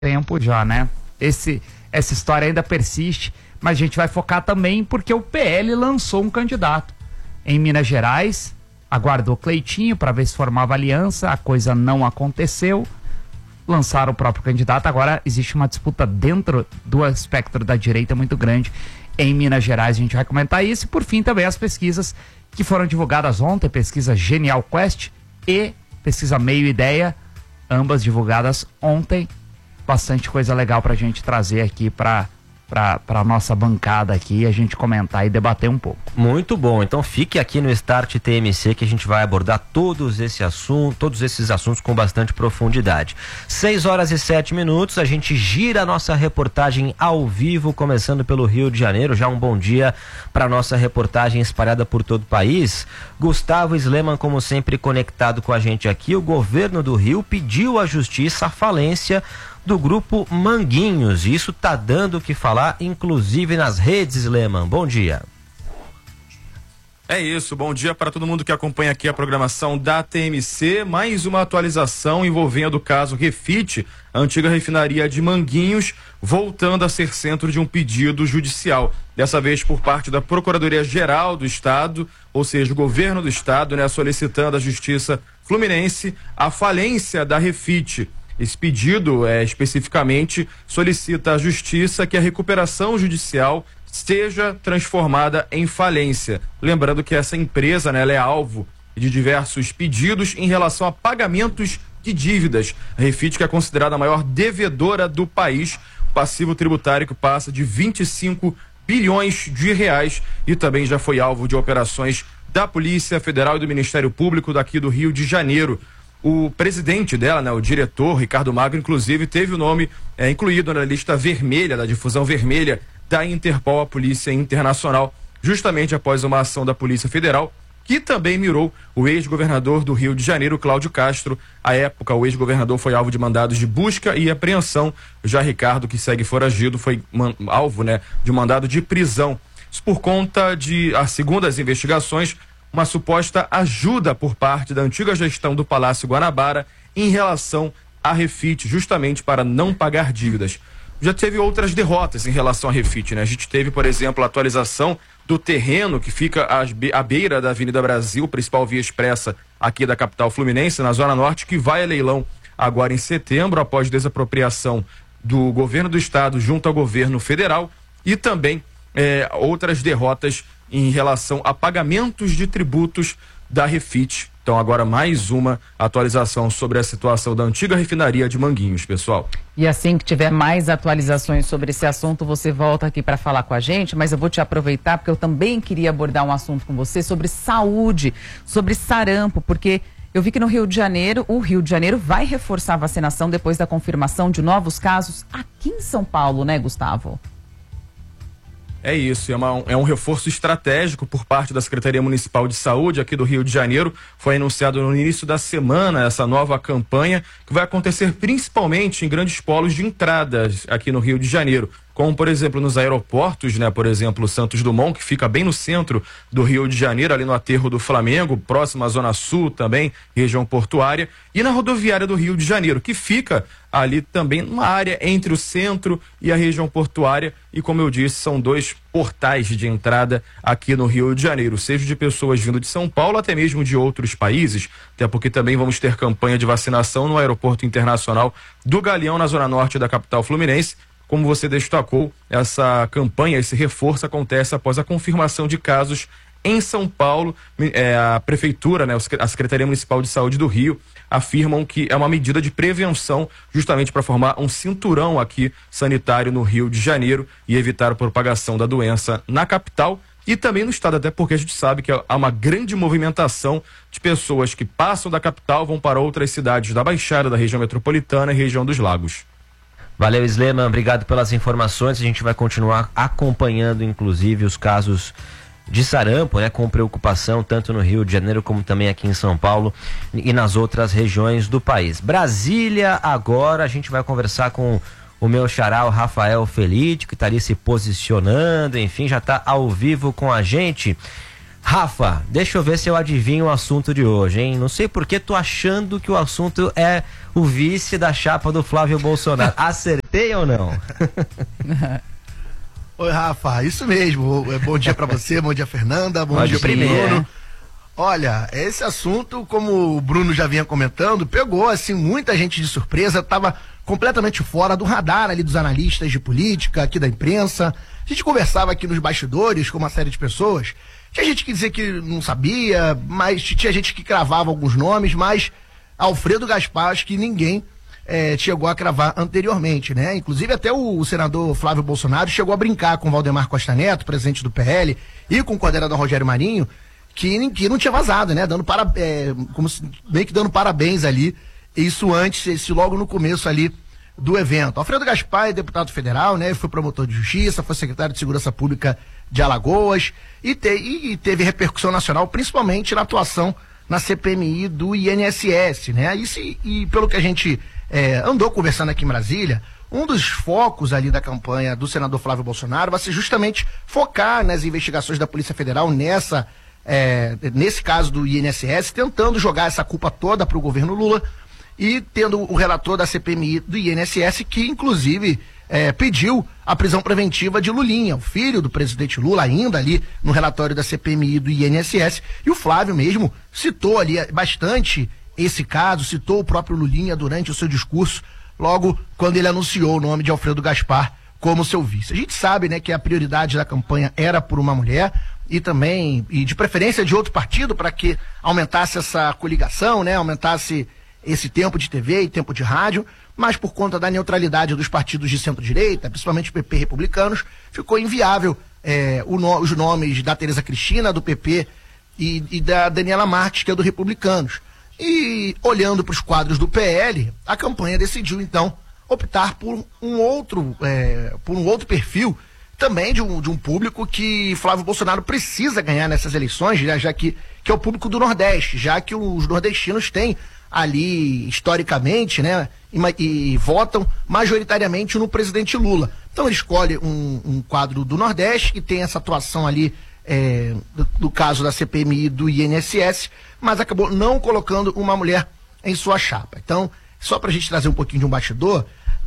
tempo já, né? Essa história ainda persiste, mas a gente vai focar também porque o PL lançou um candidato em Minas Gerais, aguardou Cleitinho para ver se formava aliança, a coisa não aconteceu, lançaram o próprio candidato, agora existe uma disputa dentro do espectro da direita muito grande em Minas Gerais, a gente vai comentar isso, e por fim também as pesquisas que foram divulgadas ontem, pesquisa Genial Quest e pesquisa Meio Ideia, ambas divulgadas ontem. Bastante coisa legal pra gente trazer aqui pra nossa bancada aqui, a gente comentar e debater um pouco. Muito bom, então fique aqui no Start TMC que a gente vai abordar todos esses assuntos com bastante profundidade. 6h07, a gente gira a nossa reportagem ao vivo, começando pelo Rio de Janeiro. Já um bom dia para nossa reportagem espalhada por todo o país. Gustavo Sleman, como sempre, conectado com a gente aqui. O governo do Rio pediu à justiça a falência do grupo Manguinhos. Isso tá dando o que falar, inclusive nas redes, Leman. Bom dia. É isso, bom dia para todo mundo que acompanha aqui a programação da TMC. Mais uma atualização envolvendo o caso Refit, a antiga refinaria de Manguinhos, voltando a ser centro de um pedido judicial. Dessa vez por parte da Procuradoria-Geral do Estado, ou seja, o governo do Estado, né, solicitando à Justiça Fluminense a falência da Refit. Esse pedido, especificamente, solicita à Justiça que a recuperação judicial seja transformada em falência. Lembrando que essa empresa, né, ela é alvo de diversos pedidos em relação a pagamentos de dívidas. A Refit, que é considerada a maior devedora do país, passivo tributário que passa de 25 bilhões de reais, e também já foi alvo de operações da Polícia Federal e do Ministério Público daqui do Rio de Janeiro. O presidente dela, né, o diretor Ricardo Magro, inclusive teve o nome incluído na lista vermelha, da difusão vermelha da Interpol, a Polícia Internacional, justamente após uma ação da Polícia Federal, que também mirou o ex-governador do Rio de Janeiro, Cláudio Castro. À época, o ex-governador foi alvo de mandados de busca e apreensão. Já Ricardo, que segue foragido, foi alvo, né, de mandado de prisão. Isso por conta de, segundo as investigações, uma suposta ajuda por parte da antiga gestão do Palácio Guanabara em relação à Refit, justamente para não pagar dívidas. Já teve outras derrotas em relação à Refit, né? A gente teve, por exemplo, a atualização do terreno que fica à beira da Avenida Brasil, principal via expressa aqui da capital fluminense, na Zona Norte, que vai a leilão agora em setembro, após desapropriação do governo do estado junto ao governo federal, e também outras derrotas em relação a pagamentos de tributos da Refit. Então agora mais uma atualização sobre a situação da antiga refinaria de Manguinhos, pessoal. E assim que tiver mais atualizações sobre esse assunto, você volta aqui para falar com a gente, mas eu vou te aproveitar porque eu também queria abordar um assunto com você sobre saúde, sobre sarampo, porque eu vi que no Rio de Janeiro, o Rio de Janeiro vai reforçar a vacinação depois da confirmação de novos casos aqui em São Paulo, né, Gustavo? É isso, é um reforço estratégico por parte da Secretaria Municipal de Saúde aqui do Rio de Janeiro. Foi anunciado no início da semana essa nova campanha, que vai acontecer principalmente em grandes polos de entradas aqui no Rio de Janeiro, como por exemplo nos aeroportos, né? Por exemplo, Santos Dumont, que fica bem no centro do Rio de Janeiro, ali no aterro do Flamengo, próximo à Zona Sul também, região portuária, e na rodoviária do Rio de Janeiro, que fica ali também numa área entre o centro e a região portuária, e como eu disse, são dois portais de entrada aqui no Rio de Janeiro, seja de pessoas vindo de São Paulo, até mesmo de outros países, até porque também vamos ter campanha de vacinação no Aeroporto Internacional do Galeão, na Zona Norte da capital fluminense. Como você destacou, essa campanha, esse reforço acontece após a confirmação de casos em São Paulo. A Prefeitura, né, a Secretaria Municipal de Saúde do Rio afirmam que é uma medida de prevenção justamente para formar um cinturão aqui sanitário no Rio de Janeiro e evitar a propagação da doença na capital e também no estado, até porque a gente sabe que há uma grande movimentação de pessoas que passam da capital, vão para outras cidades da Baixada, da região metropolitana e região dos Lagos. Valeu, Sleman, obrigado pelas informações. A gente vai continuar acompanhando, inclusive, os casos de sarampo, né, com preocupação, tanto no Rio de Janeiro como também aqui em São Paulo e nas outras regiões do país. Brasília, agora a gente vai conversar com o meu xará, o Rafael Felite, que estaria se posicionando, enfim, já está ao vivo com a gente. Rafa, deixa eu ver se eu adivinho o assunto de hoje, hein? Não sei por que tô achando que o assunto é o vice da chapa do Flávio Bolsonaro. Acertei ou não? Oi, Rafa, isso mesmo. Bom dia pra você, bom dia, Fernanda, bom dia pro primeiro. Bruno. Olha, esse assunto, como o Bruno já vinha comentando, pegou, assim, muita gente de surpresa, tava completamente fora do radar ali dos analistas de política, aqui da imprensa. A gente conversava aqui nos bastidores com uma série de pessoas. Tinha gente que dizia que não sabia, mas tinha gente que cravava alguns nomes, mas Alfredo Gaspar, acho que ninguém chegou a cravar anteriormente, né? Inclusive até o senador Flávio Bolsonaro chegou a brincar com Valdemar Costa Neto, presidente do PL, e com o coordenador Rogério Marinho, que não tinha vazado, né? Meio que dando parabéns ali, isso antes, logo no começo ali do evento. Alfredo Gaspar é deputado federal, né? Foi promotor de justiça, foi secretário de Segurança Pública de Alagoas e teve repercussão nacional, principalmente na atuação na CPMI do INSS, né? E pelo que a gente andou conversando aqui em Brasília, um dos focos ali da campanha do senador Flávio Bolsonaro vai ser justamente focar nas investigações da Polícia Federal nesse caso do INSS, tentando jogar essa culpa toda para o governo Lula e tendo o relator da CPMI do INSS que, inclusive, pediu a prisão preventiva de Lulinha, o filho do presidente Lula, ainda ali no relatório da CPMI do INSS. E o Flávio mesmo citou ali bastante esse caso, citou o próprio Lulinha durante o seu discurso, logo quando ele anunciou o nome de Alfredo Gaspar como seu vice. A gente sabe, né, que a prioridade da campanha era por uma mulher e de preferência de outro partido, para que aumentasse essa coligação, né, aumentasse esse tempo de TV e tempo de rádio, mas por conta da neutralidade dos partidos de centro-direita, principalmente PP republicanos, ficou inviável os nomes da Tereza Cristina, do PP, e da Daniela Marques, que é do Republicanos. E olhando para os quadros do PL, a campanha decidiu então optar por um outro perfil, também de um público que Flávio Bolsonaro precisa ganhar nessas eleições, já que é o público do Nordeste, já que os nordestinos têm ali, historicamente, né, e votam majoritariamente no presidente Lula. Então ele escolhe um quadro do Nordeste, que tem essa atuação ali, do caso da CPMI do INSS, mas acabou não colocando uma mulher em sua chapa. Então, só pra gente trazer um pouquinho de um bastidor,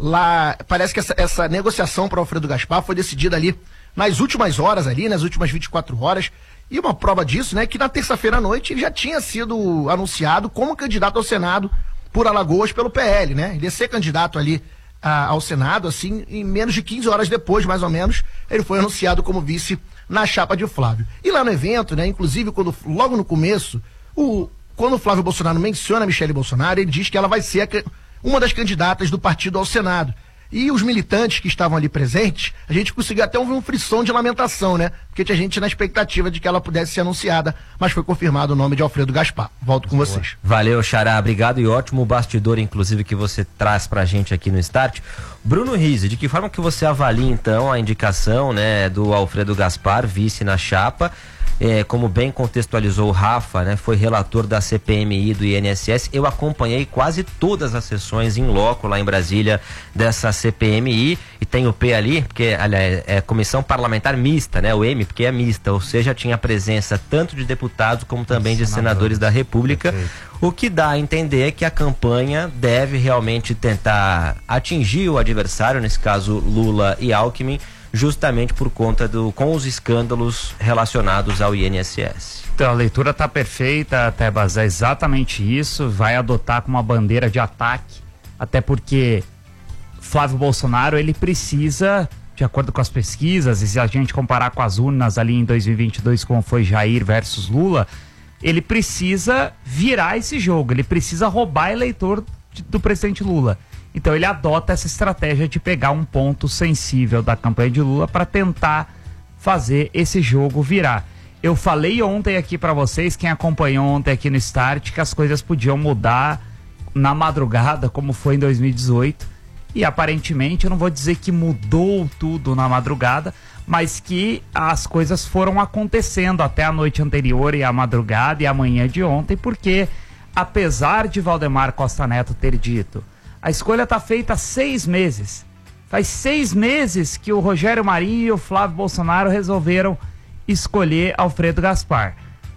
lá parece que essa negociação para Alfredo Gaspar foi decidida ali nas últimas horas ali, nas últimas 24 horas, e uma prova disso, né, que na terça-feira à noite ele já tinha sido anunciado como candidato ao Senado por Alagoas pelo PL, né? Ele ia ser candidato ali ao Senado, assim, em menos de 15 horas depois, mais ou menos, ele foi anunciado como vice na chapa de Flávio. E lá no evento, né, inclusive logo no começo, quando o Flávio Bolsonaro menciona a Michele Bolsonaro, ele diz que ela vai ser uma das candidatas do partido ao Senado. E os militantes que estavam ali presentes, a gente conseguiu até ouvir um frisson de lamentação, né? Porque tinha gente na expectativa de que ela pudesse ser anunciada, mas foi confirmado o nome de Alfredo Gaspar. Volto com vocês. Valeu, Xará, obrigado, e ótimo bastidor, inclusive, que você traz pra gente aqui no Start. Bruno Rizzi, de que forma que você avalia, então, a indicação, né, do Alfredo Gaspar, vice na chapa? Como bem contextualizou o Rafa, né, foi relator da CPMI do INSS. Eu acompanhei quase todas as sessões em loco lá em Brasília dessa CPMI, e tem o P ali, porque aliás, é Comissão Parlamentar Mista, né, o M porque é mista, ou seja, tinha presença tanto de deputados como também de senadores da República. Perfeito. O que dá a entender que a campanha deve realmente tentar atingir o adversário, nesse caso Lula e Alckmin, justamente por conta com os escândalos relacionados ao INSS. Então, a leitura está perfeita, Tebas, é exatamente isso, vai adotar como uma bandeira de ataque, até porque Flávio Bolsonaro, ele precisa, de acordo com as pesquisas, e se a gente comparar com as urnas ali em 2022, como foi Jair versus Lula, ele precisa virar esse jogo, ele precisa roubar eleitor do presidente Lula. Então ele adota essa estratégia de pegar um ponto sensível da campanha de Lula para tentar fazer esse jogo virar. Eu falei ontem aqui para vocês, quem acompanhou ontem aqui no Start, que as coisas podiam mudar na madrugada, como foi em 2018. E aparentemente, eu não vou dizer que mudou tudo na madrugada, mas que as coisas foram acontecendo até a noite anterior e a madrugada e a manhã de ontem, porque apesar de Valdemar Costa Neto ter dito: a escolha está feita há 6 meses. Faz 6 meses que o Rogério Marinho e o Flávio Bolsonaro resolveram escolher Alfredo Gaspar.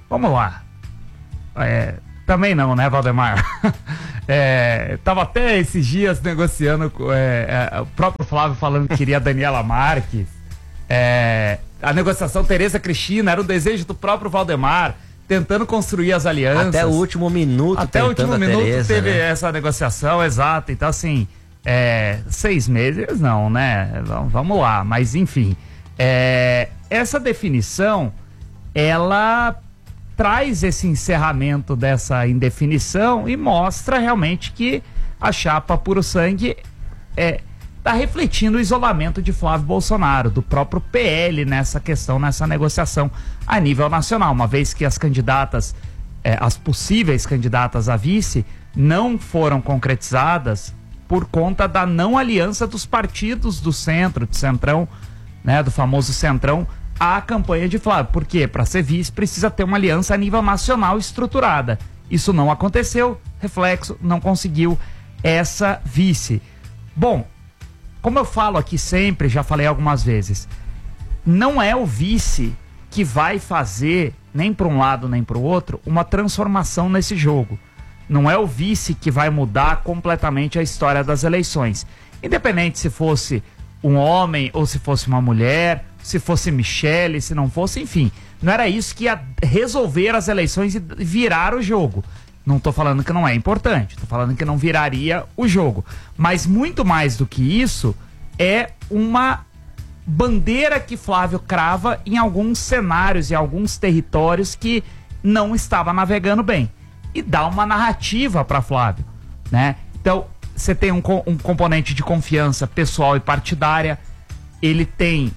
vamos lá. Também não, né, Valdemar? Tava até esses dias negociando com o próprio Flávio falando que queria a Daniela Marques. A negociação Tereza Cristina era o desejo do próprio Valdemar, tentando construir as alianças. Até o último minuto. Até o último minuto Tereza, teve né? essa negociação, exato. Então, assim, 6 meses não, né? Vamos lá, mas enfim. Essa definição, ela traz esse encerramento dessa indefinição e mostra realmente que a chapa Puro Sangue está refletindo o isolamento de Flávio Bolsonaro, do próprio PL nessa questão, nessa negociação a nível nacional, uma vez que as candidatas, as possíveis candidatas a vice, não foram concretizadas por conta da não aliança dos partidos do centro, do centrão, né, do famoso centrão, a campanha de Flávio. Por quê? Para ser vice precisa ter uma aliança a nível nacional estruturada. Isso não aconteceu, reflexo, não conseguiu essa vice. Bom, como eu falo aqui sempre, já falei algumas vezes, não é o vice que vai fazer, nem para um lado nem para o outro, uma transformação nesse jogo. Não é o vice que vai mudar completamente a história das eleições. Independente se fosse um homem ou se fosse uma mulher, se fosse Michele, se não fosse, enfim. Não era isso que ia resolver as eleições e virar o jogo. Não estou falando que não é importante, estou falando que não viraria o jogo. Mas muito mais do que isso, é uma bandeira que Flávio crava em alguns cenários e alguns territórios que não estava navegando bem. E dá uma narrativa para Flávio, né? Então, você tem um componente de confiança pessoal e partidária, ele tem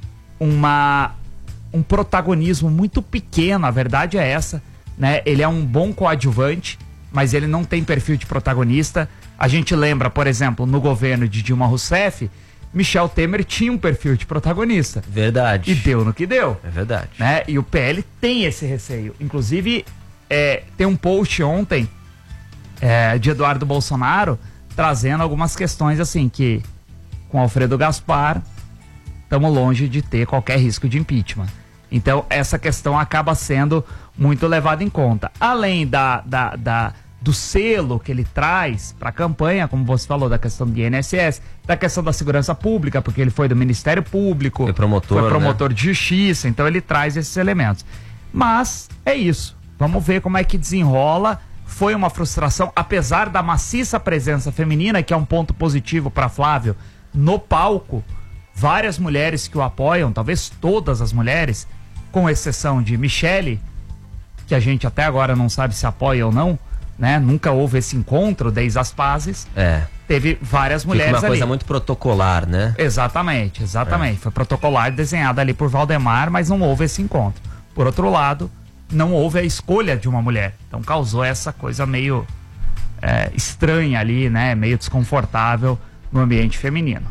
um protagonismo muito pequeno, a verdade é essa, né? Ele é um bom coadjuvante, mas ele não tem perfil de protagonista. A gente lembra, por exemplo, no governo de Dilma Rousseff, Michel Temer tinha um perfil de protagonista. Verdade. E deu no que deu. É verdade. Né? E o PL tem esse receio. Inclusive, tem um post ontem de Eduardo Bolsonaro trazendo algumas questões assim, que com Alfredo Gaspar estamos longe de ter qualquer risco de impeachment. Então, essa questão acaba sendo muito levada em conta. Além do selo que ele traz para a campanha, como você falou, da questão do INSS, da questão da segurança pública, porque ele foi do Ministério Público, foi promotor, né? De justiça, então ele traz esses elementos. Mas é isso. Vamos ver como é que desenrola. Foi uma frustração, apesar da maciça presença feminina, que é um ponto positivo para Flávio, no palco. Várias mulheres que o apoiam, talvez todas as mulheres, com exceção de Michele, que a gente até agora não sabe se apoia ou não, né? Nunca houve esse encontro desde as pazes. Teve várias mulheres ali. Fica uma coisa muito protocolar, né? Exatamente. Foi protocolar, desenhada ali por Valdemar, mas não houve esse encontro. Por outro lado, não houve a escolha de uma mulher. Então causou essa coisa meio estranha ali, né? Meio desconfortável no ambiente feminino.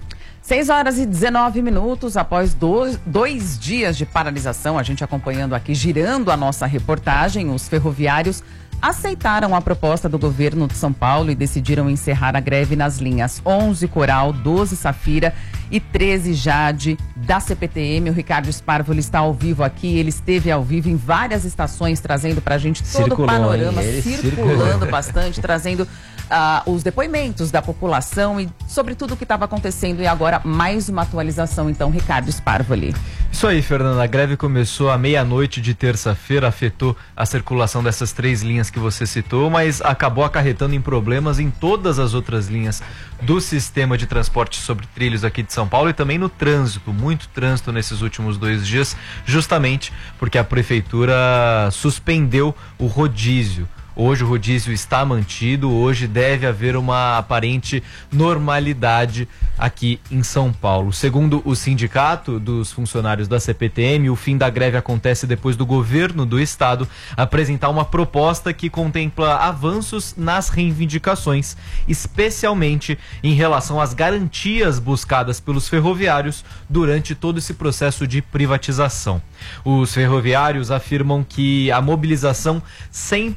6h19, após dois dias de paralisação, a gente acompanhando aqui, girando a nossa reportagem, os ferroviários aceitaram a proposta do governo de São Paulo e decidiram encerrar a greve nas linhas 11 Coral, 12 Safira e 13 Jade da CPTM. O Ricardo Sparvoli está ao vivo aqui, ele esteve ao vivo em várias estações, trazendo pra gente todo o panorama, circulando bastante, trazendo os depoimentos da população e sobre tudo o que estava acontecendo. E agora mais uma atualização, então, Ricardo Sparvoli. Isso aí, Fernanda, a greve começou à meia-noite de terça-feira, afetou a circulação dessas 3 linhas que você citou, mas acabou acarretando em problemas em todas as outras linhas do sistema de transporte sobre trilhos aqui de São Paulo e também no trânsito, muito trânsito nesses últimos 2 dias, justamente porque a prefeitura suspendeu o rodízio. Hoje o rodízio está mantido, hoje deve haver uma aparente normalidade aqui em São Paulo. Segundo o sindicato dos funcionários da CPTM, o fim da greve acontece depois do governo do estado apresentar uma proposta que contempla avanços nas reivindicações, especialmente em relação às garantias buscadas pelos ferroviários durante todo esse processo de privatização. Os ferroviários afirmam que a mobilização sempre teve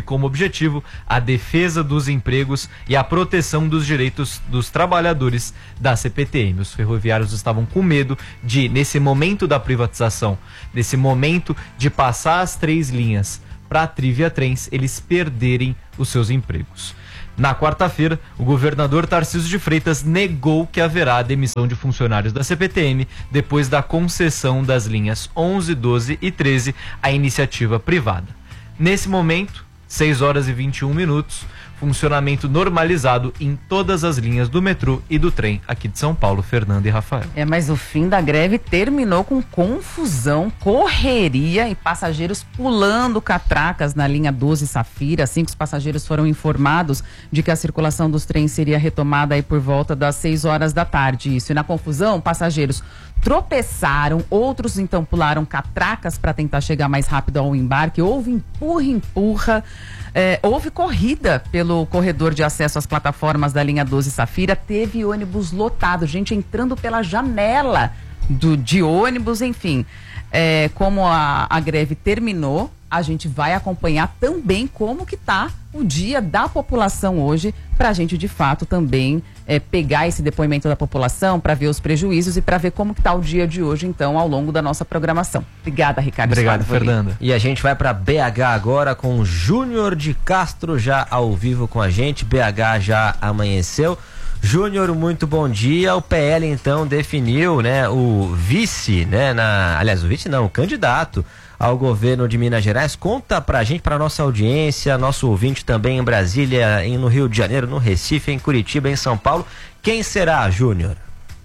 como objetivo a defesa dos empregos e a proteção dos direitos dos trabalhadores da CPTM. Os ferroviários estavam com medo de, nesse momento da privatização, nesse momento de passar as 3 linhas para a Trivia Trens, eles perderem os seus empregos. Na quarta-feira, o governador Tarcísio de Freitas negou que haverá demissão de funcionários da CPTM depois da concessão das linhas 11, 12 e 13 à iniciativa privada. Nesse momento, 6 horas e 21 minutos, funcionamento normalizado em todas as linhas do metrô e do trem aqui de São Paulo. Fernando e Rafael. Mas o fim da greve terminou com confusão, correria e passageiros pulando catracas na linha 12 Safira. Assim que os passageiros foram informados de que a circulação dos trens seria retomada aí por volta das 6 horas da tarde. Isso. E na confusão, passageiros tropeçaram, outros então pularam catracas para tentar chegar mais rápido ao embarque. Houve empurra. Houve corrida pelo corredor de acesso às plataformas da linha 12 Safira, teve ônibus lotado, gente entrando pela janela de ônibus, enfim. Como a greve terminou, a gente vai acompanhar também como que tá o dia da população hoje, para a gente de fato também pegar esse depoimento da população, para ver os prejuízos e para ver como que tá o dia de hoje, então, ao longo da nossa programação. Obrigada, Ricardo. Obrigado, Fernanda. E a gente vai para BH agora com o Júnior de Castro já ao vivo com a gente. BH já amanheceu. Júnior, muito bom dia. O PL então definiu, né, o vice, né, aliás, o vice não, o candidato ao governo de Minas Gerais. Conta pra gente, pra nossa audiência, nosso ouvinte também em Brasília, no Rio de Janeiro, no Recife, em Curitiba, em São Paulo. Quem será, Júnior?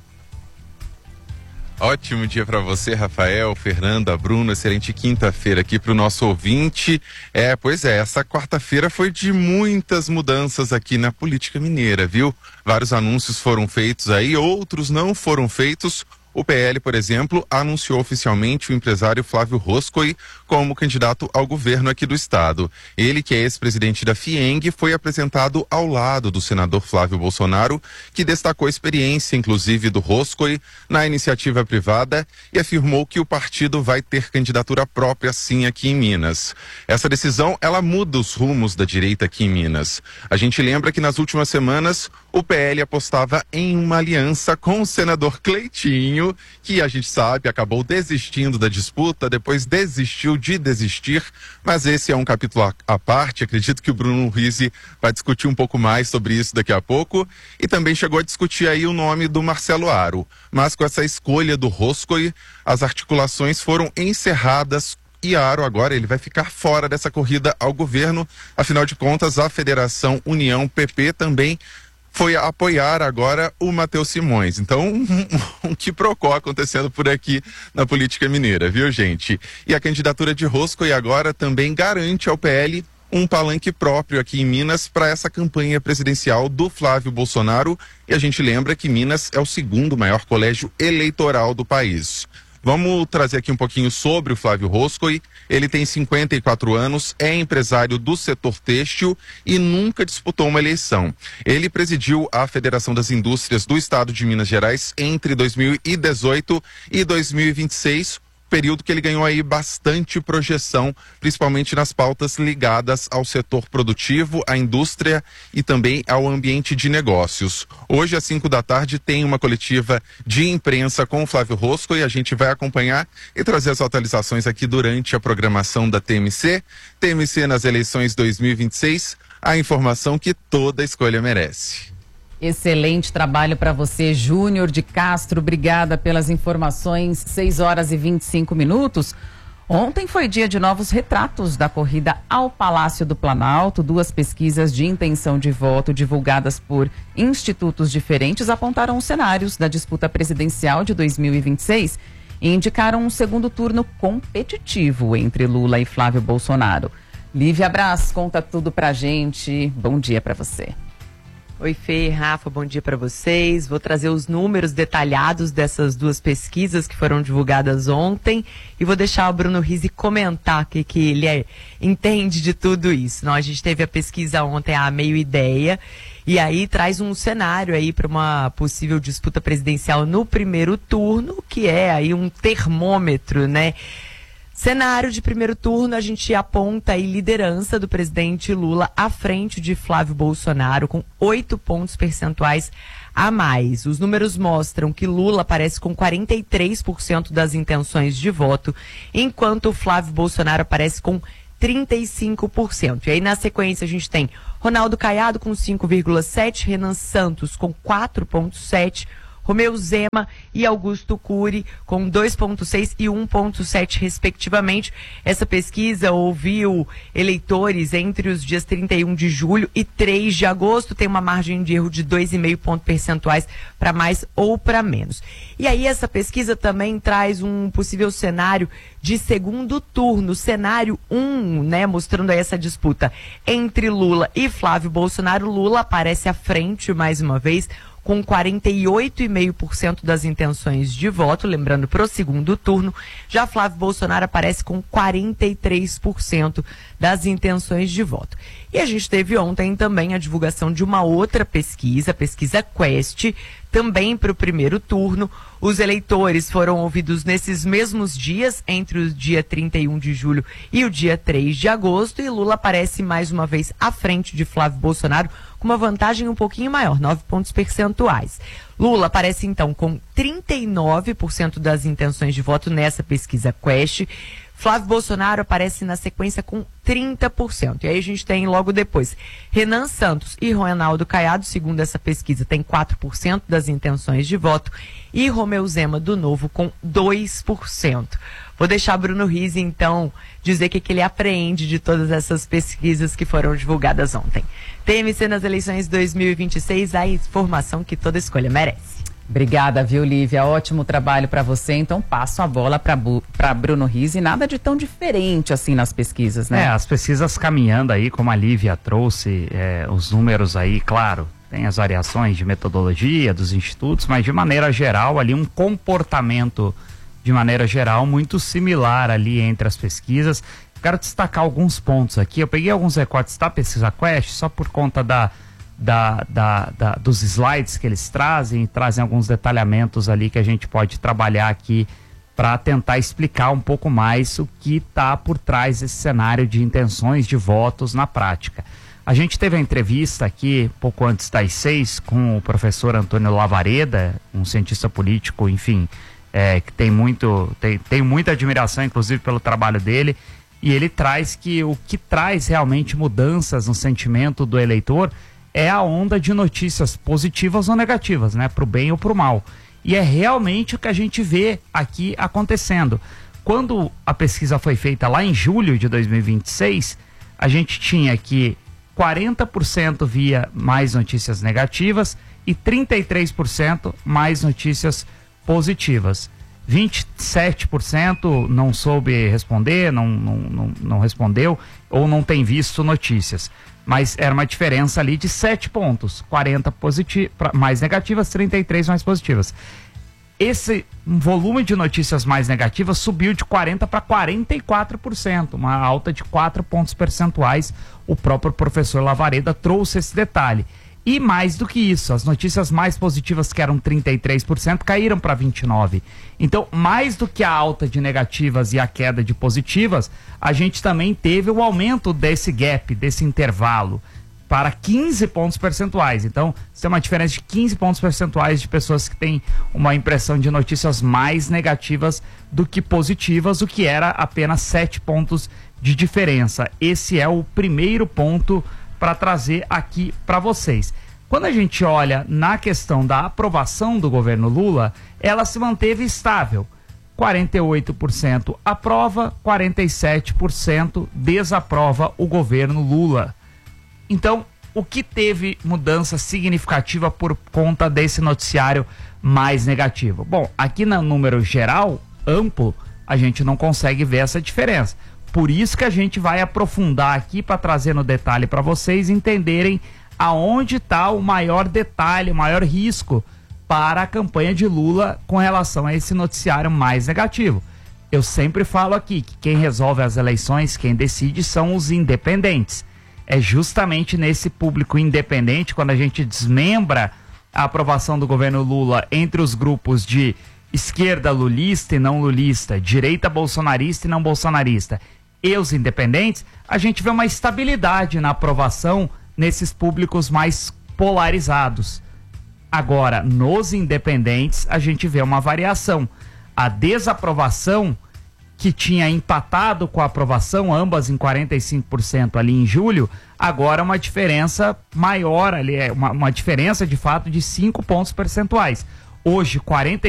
Ótimo dia para você, Rafael, Fernanda, Bruno, excelente quinta-feira aqui para o nosso ouvinte. Pois é, essa quarta-feira foi de muitas mudanças aqui na política mineira, viu? Vários anúncios foram feitos aí, outros não foram feitos. O PL, por exemplo, anunciou oficialmente o empresário Flávio Roscoe como candidato ao governo aqui do estado. Ele, que é ex-presidente da FIENG, foi apresentado ao lado do senador Flávio Bolsonaro, que destacou a experiência, inclusive, do Roscoe na iniciativa privada e afirmou que o partido vai ter candidatura própria, sim, aqui em Minas. Essa decisão, ela muda os rumos da direita aqui em Minas. A gente lembra que nas últimas semanas o PL apostava em uma aliança com o senador Cleitinho, que a gente sabe acabou desistindo da disputa, depois desistiu de desistir, mas esse é um capítulo à parte. Acredito que o Bruno Rizzi vai discutir um pouco mais sobre isso daqui a pouco, e também chegou a discutir aí o nome do Marcelo Aro, mas com essa escolha do Roscoe, as articulações foram encerradas e Aro agora ele vai ficar fora dessa corrida ao governo. Afinal de contas, a Federação União PP também foi apoiar agora o Matheus Simões. Então, um quiprocó acontecendo por aqui na política mineira, viu, gente? E a candidatura de Roscoe agora também garante ao PL um palanque próprio aqui em Minas para essa campanha presidencial do Flávio Bolsonaro. E a gente lembra que Minas é o segundo maior colégio eleitoral do país. Vamos trazer aqui um pouquinho sobre o Flávio Roscoe. Ele tem 54 anos, é empresário do setor têxtil e nunca disputou uma eleição. Ele presidiu a Federação das Indústrias do Estado de Minas Gerais entre 2018 e 2026, período que ele ganhou aí bastante projeção, principalmente nas pautas ligadas ao setor produtivo, à indústria e também ao ambiente de negócios. Hoje, às 5 da tarde, tem uma coletiva de imprensa com o Flávio Roscoe e a gente vai acompanhar e trazer as atualizações aqui durante a programação da TMC. TMC nas eleições 2026, a informação que toda escolha merece. Excelente trabalho para você, Júnior de Castro. Obrigada pelas informações. 6 horas e 25 minutos. Ontem foi dia de novos retratos da corrida ao Palácio do Planalto. 2 pesquisas de intenção de voto divulgadas por institutos diferentes apontaram os cenários da disputa presidencial de 2026 e indicaram um segundo turno competitivo entre Lula e Flávio Bolsonaro. Lívia Braz, conta tudo pra gente. Bom dia para você. Oi, Fê, Rafa, bom dia para vocês. Vou trazer os números detalhados dessas 2 pesquisas que foram divulgadas ontem e vou deixar o Bruno Rizzi comentar o que ele entende de tudo isso. Não, a gente teve a pesquisa ontem, a Meio Ideia, e aí traz um cenário aí para uma possível disputa presidencial no primeiro turno, que é aí um termômetro, né? Cenário de primeiro turno, a gente aponta aí liderança do presidente Lula à frente de Flávio Bolsonaro, com 8 pontos percentuais a mais. Os números mostram que Lula aparece com 43% das intenções de voto, enquanto Flávio Bolsonaro aparece com 35%. E aí, na sequência, a gente tem Ronaldo Caiado com 5,7%, Renan Santos com 4,7%, Romeu Zema e Augusto Cury com 2,6 e 1,7 respectivamente. Essa pesquisa ouviu eleitores entre os dias 31 de julho e 3 de agosto. Tem uma margem de erro de 2,5 pontos percentuais para mais ou para menos. E aí essa pesquisa também traz um possível cenário de segundo turno, cenário 1, né, mostrando aí essa disputa entre Lula e Flávio Bolsonaro. Lula aparece à frente mais uma vez, com 48,5% das intenções de voto, lembrando para o segundo turno. Já Flávio Bolsonaro aparece com 43% das intenções de voto. E a gente teve ontem também a divulgação de uma outra pesquisa, a pesquisa Quest, também para o primeiro turno. Os eleitores foram ouvidos nesses mesmos dias, entre o dia 31 de julho e o dia 3 de agosto, e Lula aparece mais uma vez à frente de Flávio Bolsonaro, com uma vantagem um pouquinho maior, 9 pontos percentuais. Lula aparece então com 39% das intenções de voto nessa pesquisa Quest. Flávio Bolsonaro aparece na sequência com 30%. E aí a gente tem logo depois Renan Santos e Ronaldo Caiado, segundo essa pesquisa, tem 4% das intenções de voto, e Romeu Zema do Novo com 2%. Vou deixar Bruno Rizzi, então, dizer o que ele apreende de todas essas pesquisas que foram divulgadas ontem. TMC nas eleições 2026, a informação que toda escolha merece. Obrigada, viu, Lívia? Ótimo trabalho para você. Então, passo a bola para Bruno Rizzi. Nada de tão diferente assim nas pesquisas, né? As pesquisas caminhando aí, como a Lívia trouxe, os números aí, claro, tem as variações de metodologia dos institutos, mas de maneira geral ali um comportamento de maneira geral muito similar ali entre as pesquisas. Quero destacar alguns pontos aqui. Eu peguei alguns recortes da pesquisa Quest só por conta dos slides que eles trazem alguns detalhamentos ali que a gente pode trabalhar aqui para tentar explicar um pouco mais o que está por trás desse cenário de intenções de votos na prática. A gente teve a entrevista aqui, pouco antes das 6, com o professor Antônio Lavareda, um cientista político, enfim, que tem muita admiração, inclusive, pelo trabalho dele, e ele traz que o que traz realmente mudanças no sentimento do eleitor é a onda de notícias positivas ou negativas, né, para o bem ou para o mal. E é realmente o que a gente vê aqui acontecendo. Quando a pesquisa foi feita lá em julho de 2026, a gente tinha que 40% via mais notícias negativas e 33% mais notícias positivas. 27% não soube responder, não respondeu ou não tem visto notícias. Mas era uma diferença ali de 7 pontos. 40 mais negativas, 33 mais positivas. Esse volume de notícias mais negativas subiu de 40% para 44%, uma alta de 4 pontos percentuais. O próprio professor Lavareda trouxe esse detalhe. E mais do que isso, as notícias mais positivas, que eram 33%, caíram para 29%. Então, mais do que a alta de negativas e a queda de positivas, a gente também teve o aumento desse gap, desse intervalo, para 15 pontos percentuais. Então, isso é uma diferença de 15 pontos percentuais de pessoas que têm uma impressão de notícias mais negativas do que positivas, o que era apenas 7 pontos de diferença. Esse é o primeiro ponto para trazer aqui para vocês. Quando a gente olha na questão da aprovação do governo Lula, ela se manteve estável. 48% aprova, 47% desaprova o governo Lula. Então, o que teve mudança significativa por conta desse noticiário mais negativo? Bom, aqui no número geral, amplo, a gente não consegue ver essa diferença. Por isso que a gente vai aprofundar aqui para trazer no detalhe para vocês entenderem aonde está o maior detalhe, o maior risco para a campanha de Lula com relação a esse noticiário mais negativo. Eu sempre falo aqui que quem resolve as eleições, quem decide, são os independentes. É justamente nesse público independente, quando a gente desmembra a aprovação do governo Lula entre os grupos de esquerda lulista e não lulista, direita bolsonarista e não bolsonarista, e os independentes, a gente vê uma estabilidade na aprovação nesses públicos mais polarizados. Agora, nos independentes, a gente vê uma variação. A desaprovação, que tinha empatado com a aprovação, ambas em 45% ali em julho, agora uma diferença maior ali, uma diferença de fato de 5 pontos percentuais. Hoje,